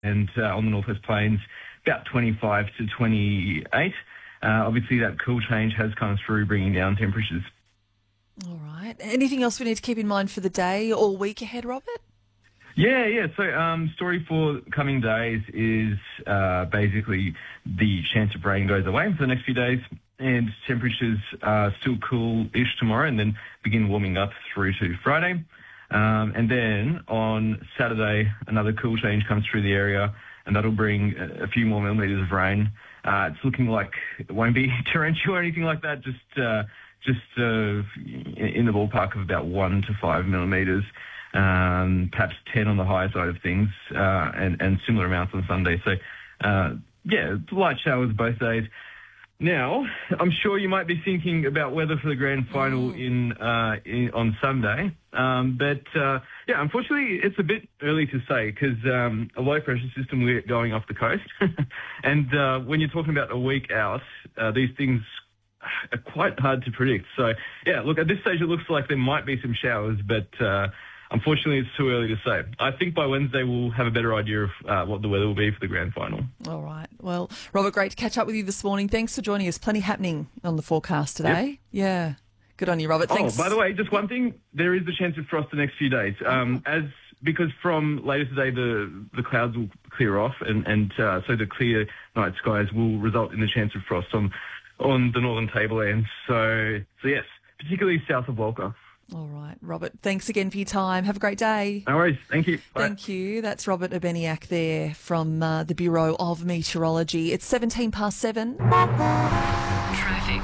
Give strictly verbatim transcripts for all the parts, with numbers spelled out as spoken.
and uh, on the Northwest Plains, about twenty-five to twenty-eight. Uh, obviously, that cool change has come through, bringing down temperatures. All right. Anything else we need to keep in mind for the day or week ahead, Robert? Yeah, yeah. So, um, story for coming days is uh, basically the chance of rain goes away for the next few days, and temperatures are still cool-ish tomorrow, and then begin warming up through to Friday. Um, and then on Saturday, another cool change comes through the area, and that'll bring a, a few more millimetres of rain. Uh, it's looking like it won't be torrential or anything like that, just uh, just uh, in the ballpark of about one to five millimetres. Um, perhaps ten on the higher side of things, uh, and, and similar amounts on Sunday. So, uh, yeah, light showers both days. Now, I'm sure you might be thinking about weather for the grand final in, uh, in on Sunday, um, but uh, yeah, unfortunately, it's a bit early to say because um, a low pressure system we're going off the coast, and uh, when you're talking about a week out, uh, these things are quite hard to predict. So, yeah, look, at this stage, it looks like there might be some showers, but uh, unfortunately, it's too early to say. I think by Wednesday we'll have a better idea of uh, what the weather will be for the grand final. All right. Well, Robert, great to catch up with you this morning. Thanks for joining us. Plenty happening on the forecast today. Yep. Yeah. Good on you, Robert. Thanks. Oh, by the way, just one thing. There is the chance of frost the next few days. Um, as because from later today the the clouds will clear off, and, and uh, so the clear night skies will result in the chance of frost on on the northern tablelands. So, so yes, particularly south of Walker. All right, Robert, thanks again for your time. Have a great day. No worries. Thank you. Bye. Thank you. That's Robert Urbaniak there from uh, the Bureau of Meteorology. It's seventeen past seven. Traffic.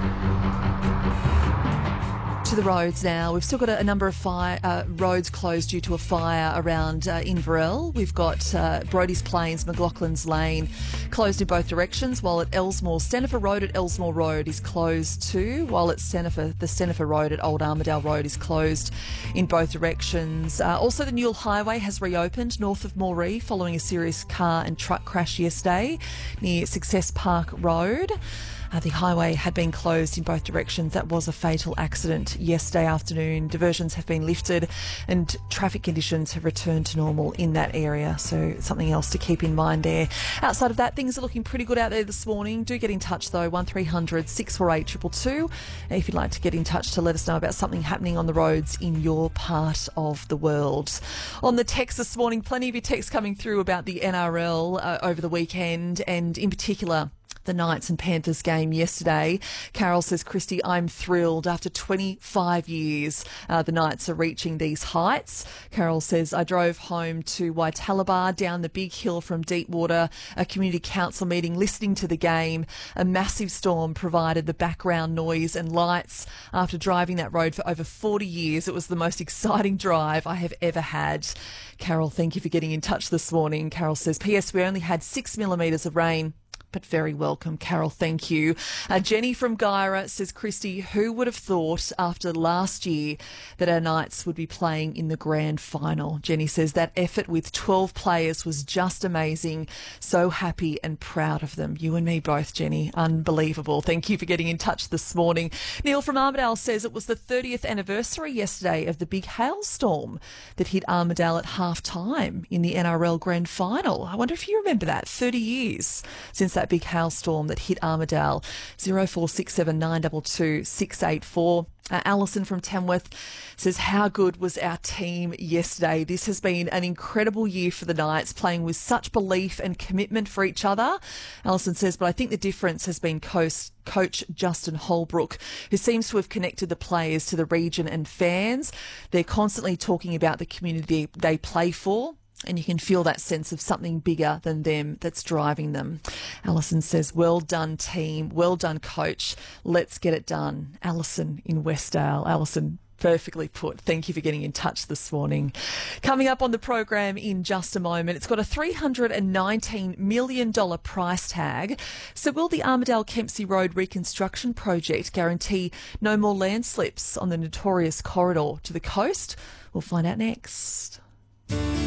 To the roads now. We've still got a, a number of fire, uh, roads closed due to a fire around uh, Inverell. We've got uh, Brodie's Plains, McLaughlin's Lane closed in both directions, while at Elsmore, Stenifer Road at Elsmore Road is closed too, while at Stenifer, the Stenifer Road at Old Armidale Road is closed in both directions. Uh, also, the Newell Highway has reopened north of Moree following a serious car and truck crash yesterday near Success Park Road. Uh, the highway had been closed in both directions. That was a fatal accident yesterday afternoon. Diversions have been lifted and traffic conditions have returned to normal in that area. So something else to keep in mind there. Outside of that, things are looking pretty good out there this morning. Do get in touch though, one three hundred six four eight two two two if you'd like to get in touch to let us know about something happening on the roads in your part of the world. On the text this morning, plenty of your texts coming through about the N R L uh, over the weekend, and in particular the Knights and Panthers game yesterday. Carol says, Christy, I'm thrilled. After twenty-five years, uh, the Knights are reaching these heights. Carol says, I drove home to Waitalabar down the big hill from Deepwater, a community council meeting, listening to the game. A massive storm provided the background noise and lights. After driving that road for over forty years, it was the most exciting drive I have ever had. Carol, thank you for getting in touch this morning. Carol says, P S, we only had six millimetres of rain, but very welcome, Carol. Thank you. Uh, Jenny from Guyra says, Christy, who would have thought after last year that our Knights would be playing in the grand final? Jenny says that effort with twelve players was just amazing. So happy and proud of them. You and me both, Jenny. Unbelievable. Thank you for getting in touch this morning. Neil from Armidale says it was the thirtieth anniversary yesterday of the big hailstorm that hit Armidale at half time in the N R L grand final. I wonder if you remember that. thirty years since that big hailstorm that hit Armidale. zero four six seven nine two two six eight four. Uh, Alison from Tamworth says, how good was our team yesterday? This has been an incredible year for the Knights, playing with such belief and commitment for each other. Alison says, but I think the difference has been coach, coach Justin Holbrook, who seems to have connected the players to the region and fans. They're constantly talking about the community they play for, and you can feel that sense of something bigger than them that's driving them. Alison says, well done, team. Well done, coach. Let's get it done. Alison in Westdale. Alison, perfectly put. Thank you for getting in touch this morning. Coming up on the program in just a moment, it's got a three hundred nineteen million dollars price tag. So will the Armidale Kempsey Road reconstruction project guarantee no more landslips on the notorious corridor to the coast? We'll find out next.